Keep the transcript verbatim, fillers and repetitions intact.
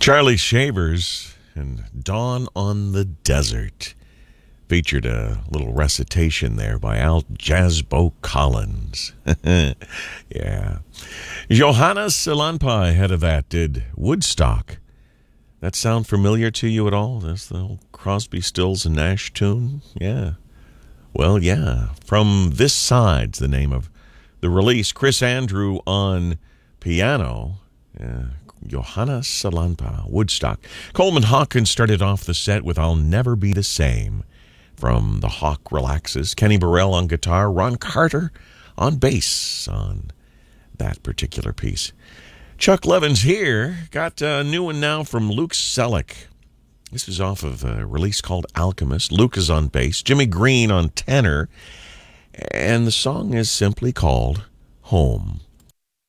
Charlie Shavers and Dawn on the Desert featured a little recitation there by Al Jasbo Collins. Yeah. Johanna Salanpa ahead of that did Woodstock. That sound familiar to you at all? That's the old Crosby, Stills, and Nash tune? Yeah. Well, yeah. From This Side's the name of the release. Chris Andrew on piano. Yeah. Johanna Salanpa, Woodstock. Coleman Hawkins started off the set with I'll Never Be the Same from The Hawk Relaxes. Kenny Burrell on guitar. Ron Carter on bass on that particular piece. Chuck Levin's here. Got a new one now from Luke Selleck. This is off of a release called Alchemist. Luke is on bass. Jimmy Green on tenor. And the song is simply called Home.